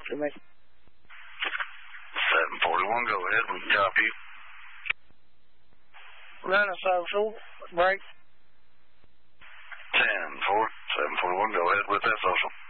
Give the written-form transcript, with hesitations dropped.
to me. 741, go ahead. We can copy you. Run a social. Break. 10-4. 741, go ahead with that social.